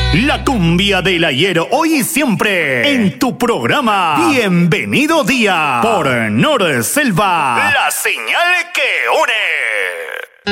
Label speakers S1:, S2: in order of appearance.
S1: La cumbia del ayer, hoy y siempre, en tu programa Bienvenido Día, por Nord Selva, la señal que une.